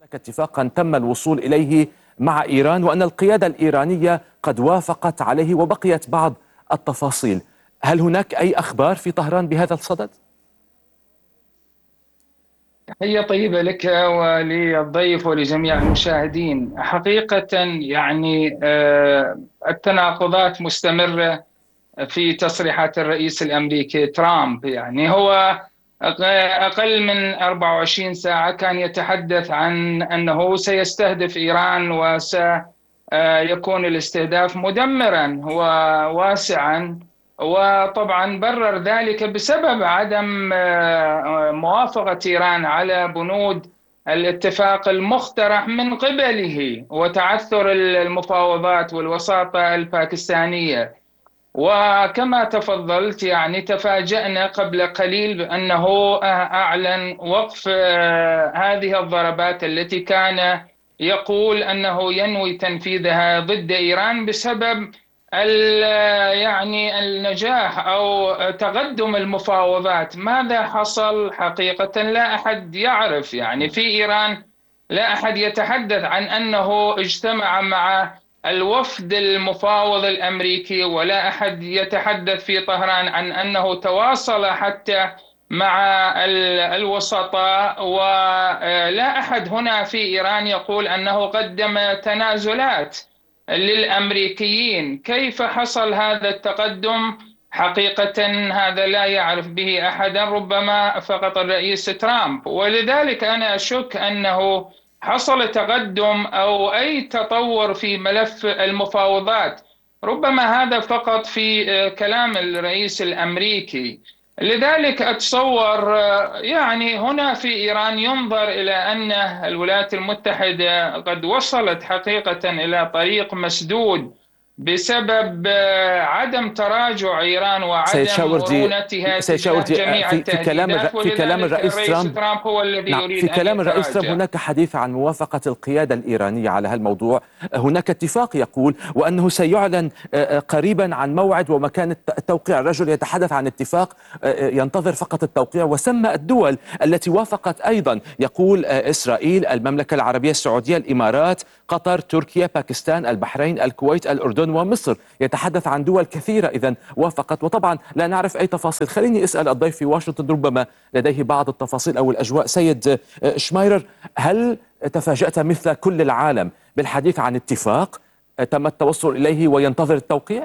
هناك اتفاقا تم الوصول إليه مع إيران، وأن القيادة الإيرانية قد وافقت عليه وبقيت بعض التفاصيل. هل هناك أي أخبار في طهران بهذا الصدد؟ تحية طيبة لك وللضيف ولجميع المشاهدين. حقيقة يعني التناقضات مستمرة في تصريحات الرئيس الأمريكي ترامب. يعني هو أقل من 24 ساعة كان يتحدث عن أنه سيستهدف إيران وسيكون الاستهداف مدمرا وواسعا، وطبعا برر ذلك بسبب عدم موافقة إيران على بنود الاتفاق المقترح من قبله وتعثر المفاوضات والوساطة الباكستانية. وكما تفضلت يعني تفاجأنا قبل قليل بأنه أعلن وقف هذه الضربات التي كان يقول أنه ينوي تنفيذها ضد إيران بسبب يعني النجاح أو تقدم المفاوضات. ماذا حصل حقيقة لا أحد يعرف. يعني في إيران لا أحد يتحدث عن أنه اجتمع مع الوفد المفاوض الأمريكي، ولا أحد يتحدث في طهران عن أنه تواصل حتى مع الوسطاء، ولا أحد هنا في إيران يقول أنه قدم تنازلات للأمريكيين. كيف حصل هذا التقدم؟ حقيقة هذا لا يعرف به أحدا، ربما فقط الرئيس ترامب. ولذلك أنا أشك أنه حصل تقدم أو أي تطور في ملف المفاوضات. ربما هذا فقط في كلام الرئيس الأمريكي. لذلك أتصور يعني هنا في إيران ينظر إلى أن الولايات المتحدة قد وصلت حقيقة إلى طريق مسدود بسبب عدم تراجع إيران سيد وعدم شاوردي مرونتها سيد تجاه شاوردي جميع التهديدات، في كلام ولذلك الرئيس الرئيس ترامب. ترامب هو الذي نعم، يريد في أن كلام الرئيس ترامب يتراجع. هناك حديث عن موافقة القيادة الإيرانية على هالموضوع. هناك اتفاق يقول وأنه سيعلن قريبا عن موعد ومكان التوقيع. الرجل يتحدث عن اتفاق ينتظر فقط التوقيع، وسمى الدول التي وافقت أيضا، يقول إسرائيل، المملكة العربية السعودية، الإمارات، قطر، تركيا، باكستان، البحرين، الكويت، الأردن ومصر. يتحدث عن دول كثيرة إذن وافقت، وطبعا لا نعرف أي تفاصيل. خليني أسأل الضيف في واشنطن ربما لديه بعض التفاصيل أو الأجواء. سيد شمايرر، هل تفاجأت مثل كل العالم بالحديث عن اتفاق تم التوصل إليه وينتظر التوقيع؟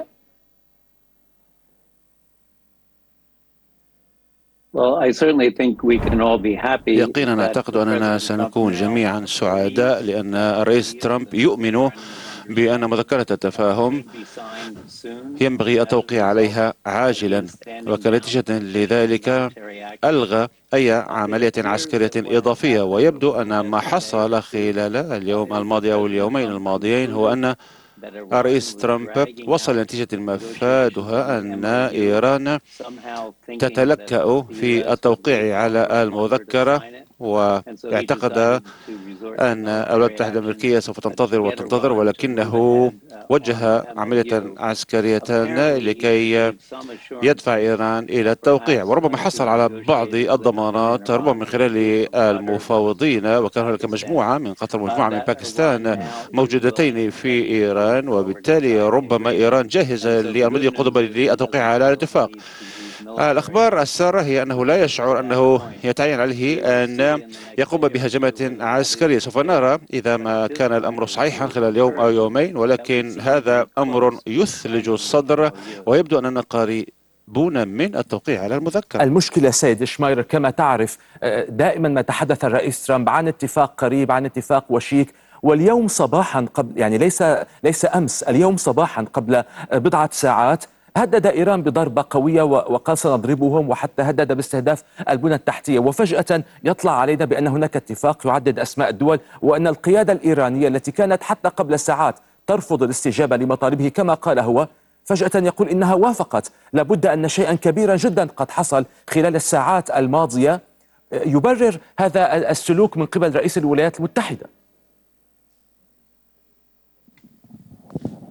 يقينا أعتقد أننا سنكون جميعا سعداء لأن الرئيس ترامب يؤمن بأن مذكرة التفاهم ينبغي التوقيع عليها عاجلا، وكنتيجة لذلك ألغى أي عملية عسكرية إضافية. ويبدو أن ما حصل خلال اليوم الماضي أو اليومين الماضيين هو أن الرئيس ترامب وصل لنتيجة مفادها أن إيران تتلكأ في التوقيع على المذكرة، واعتقد أن الولايات المتحدة الأمريكية سوف تنتظر وتنتظر، ولكنه وجه عملية عسكرية لكي يدفع إيران إلى التوقيع. وربما حصل على بعض الضمانات ربما من خلال المفاوضين، وكان هناك مجموعة من قطر ومجموعة من باكستان موجودتين في إيران، وبالتالي ربما إيران جاهزة للمضي القدم للتوقيع على الاتفاق. الأخبار السارة هي أنه لا يشعر أنه يتعين عليه أن يقوم بهجمات عسكرية. سوف نرى إذا ما كان الأمر صحيحا خلال يوم أو يومين، ولكن هذا أمر يثلج الصدر، ويبدو أننا قريبون من التوقيع على المذكرة. المشكلة سيد شمايرر كما تعرف، دائما ما تحدث الرئيس ترامب عن اتفاق قريب، عن اتفاق وشيك، واليوم صباحا قبل، يعني ليس أمس، اليوم صباحا قبل بضعة ساعات هدد إيران بضربة قوية وقال سنضربهم، وحتى هدد باستهداف البنى التحتية. وفجأة يطلع علينا بأن هناك اتفاق يعدد أسماء الدول، وأن القيادة الإيرانية التي كانت حتى قبل ساعات ترفض الاستجابة لمطالبه كما قال هو، فجأة يقول إنها وافقت. لابد أن شيئا كبيرا جدا قد حصل خلال الساعات الماضية يبرر هذا السلوك من قبل رئيس الولايات المتحدة.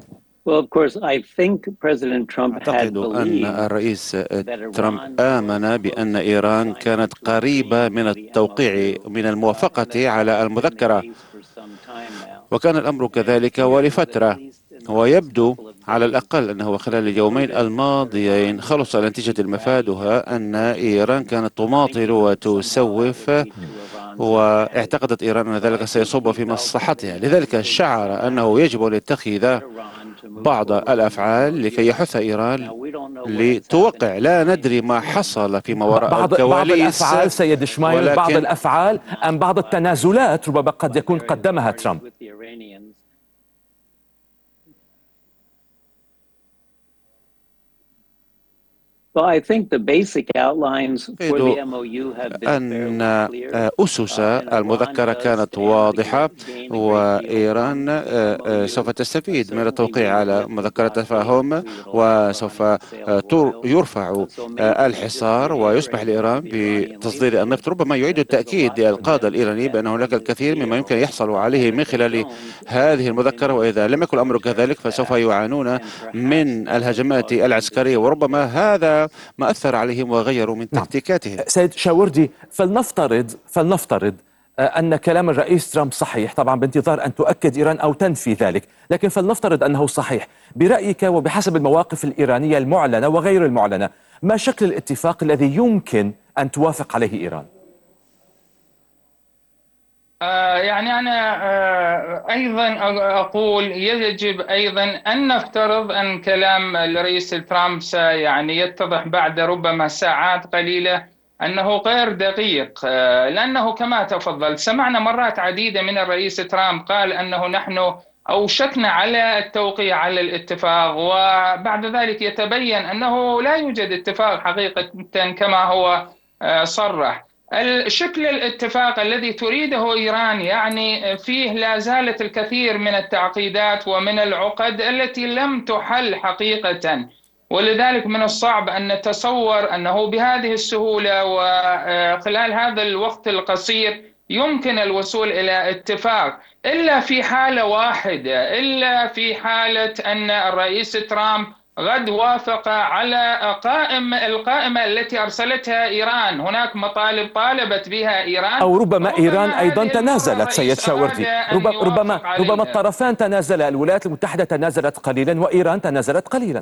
أعتقد أن الرئيس ترامب آمن بأن إيران كانت قريبة من التوقيع من الموافقة على المذكرة، وكان الأمر كذلك ولفترة، ويبدو على الأقل أنه خلال اليومين الماضيين خلص نتيجة مفادها أن إيران كانت تماطل وتسوف، واعتقدت إيران أن ذلك سيصب في مصلحتها، لذلك شعر أنه يجب أن يتخذ بعض الأفعال لكي يحث إيران لتوقع. لا ندري ما حصل فيما وراء بعض الكواليس، الأفعال سيد شمايل، بعض ولكن الأفعال أم بعض التنازلات ربما قد يكون قدمها ترامب. أعتقد أن أسس المذكرة كانت واضحة، وإيران سوف تستفيد من التوقيع على مذكرة تفاهم، وسوف يرفع الحصار ويسمح لإيران بتصدير النفط. ربما يعيد التأكيد للقادة الإيراني بأن هناك الكثير مما يمكن يحصل عليه من خلال هذه المذكرة، وإذا لم يكن الأمر كذلك فسوف يعانون من الهجمات العسكرية، وربما هذا ما أثر عليهم وغيروا من تكتيكاتهم. سيد شاوردي، فلنفترض أن كلام الرئيس ترامب صحيح، طبعا بانتظار أن تؤكد إيران أو تنفي ذلك، لكن فلنفترض أنه صحيح. برأيك وبحسب المواقف الإيرانية المعلنة وغير المعلنة، ما شكل الاتفاق الذي يمكن أن توافق عليه إيران؟ يعني أنا أيضا أقول يجب أيضا أن نفترض أن كلام الرئيس ترامب يعني يتضح بعد ربما ساعات قليلة أنه غير دقيق، لأنه كما تفضل سمعنا مرات عديدة من الرئيس ترامب قال أنه نحن أوشكنا على التوقيع على الاتفاق، وبعد ذلك يتبين أنه لا يوجد اتفاق حقيقة كما هو صرح. شكل الاتفاق الذي تريده إيران يعني فيه لا زالت الكثير من التعقيدات ومن العقد التي لم تحل حقيقة، ولذلك من الصعب أن نتصور أنه بهذه السهولة وخلال هذا الوقت القصير يمكن الوصول إلى اتفاق، إلا في حالة واحدة، إلا في حالة أن الرئيس ترامب غد وافق على القائمة التي أرسلتها إيران. هناك مطالب طالبت بها إيران، أو ربما إيران أيضا تنازلت سيد شاوردي، ربما الطرفان تنازلا، الولايات المتحدة تنازلت قليلا وإيران تنازلت قليلا.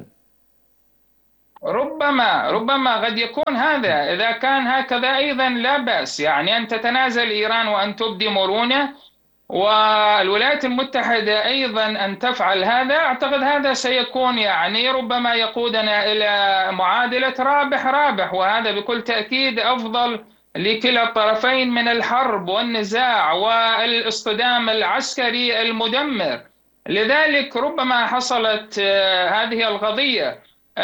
ربما قد يكون هذا، إذا كان هكذا أيضا لا بأس، يعني أن تتنازل إيران وأن تبدي مرونة، والولايات المتحدة أيضا أن تفعل هذا. أعتقد هذا سيكون يعني ربما يقودنا إلى معادلة رابح رابح، وهذا بكل تأكيد أفضل لكلا الطرفين من الحرب والنزاع والاصطدام العسكري المدمر. لذلك ربما حصلت هذه القضية.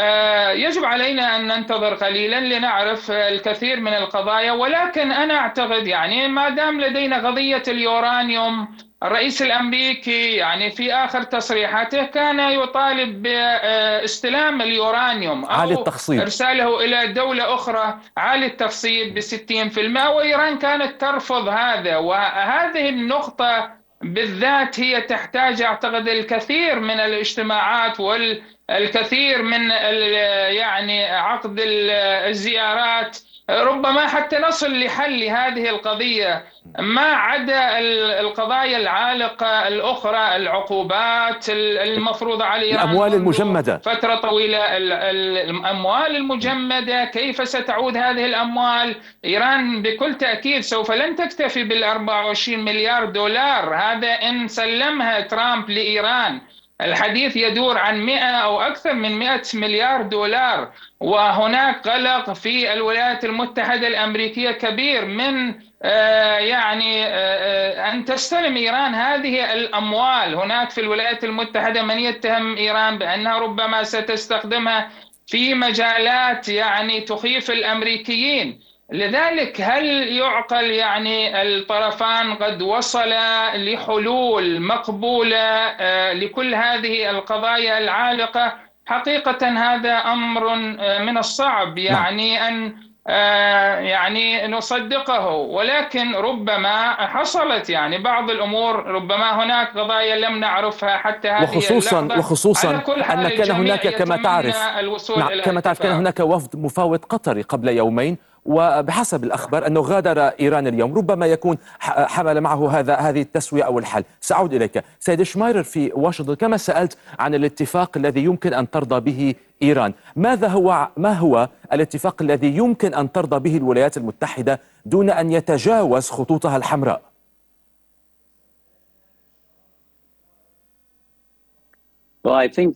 يجب علينا أن ننتظر قليلا لنعرف الكثير من القضايا، ولكن أنا أعتقد يعني ما دام لدينا قضية اليورانيوم، الرئيس الأمريكي يعني في آخر تصريحاته كان يطالب باستلام اليورانيوم أو إرساله إلى دولة أخرى عالي التخصيب ب60%، وإيران كانت ترفض هذا. وهذه النقطة بالذات هي تحتاج أعتقد الكثير من الاجتماعات والكثير من يعني عقد الزيارات، ربما حتى نصل لحل هذه القضية، ما عدا القضايا العالقة الأخرى، العقوبات المفروضة على إيران، الأموال المجمدة فترة طويلة، الأموال المجمدة، كيف ستعود هذه الأموال؟ إيران بكل تأكيد سوف لن تكتفي بال24 مليار دولار، هذا إن سلمها ترامب لإيران. الحديث يدور عن 100 أو أكثر من 100 مليار دولار، وهناك قلق في الولايات المتحدة الأمريكية كبير من يعني أن تستلم إيران هذه الأموال. هناك في الولايات المتحدة من يتهم إيران بأنها ربما ستستخدمها في مجالات يعني تخيف الأمريكيين. لذلك هل يعقل يعني الطرفان قد وصلا لحلول مقبولة لكل هذه القضايا العالقة؟ حقيقة هذا أمر من الصعب يعني أن يعني نصدقه، ولكن ربما حصلت يعني بعض الأمور، ربما هناك قضايا لم نعرفها حتى هذه اللحظة. وخصوصا على كل حال أن كان الجميع هناك كما تعرف، يتمنى الوصول نعم إلى كما تعرف كان اتفاق. هناك وفد مفاوض قطري قبل يومين، وبحسب الأخبار أنه غادر إيران اليوم، ربما يكون حمل معه هذه التسوية أو الحل. سأعود إليك سيد شمايرر في واشنطن. كما سألت عن الاتفاق الذي يمكن أن ترضى به إيران، ما هو الاتفاق الذي يمكن أن ترضى به الولايات المتحدة دون أن يتجاوز خطوطها الحمراء؟ أن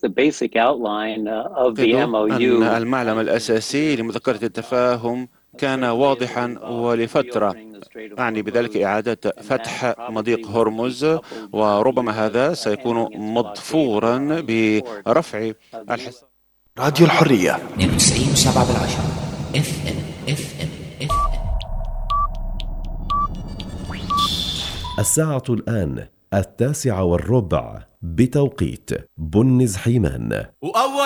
المعلم الأساسي لمذكرة التفاهم كان واضحا ولفترة، أعني بذلك إعادة فتح مضيق هرمز، وربما هذا سيكون مضفورا برفع الحصار. راديو الحرية 92.7 FM. الساعة الآن 9:15 بتوقيت بنز حيمان.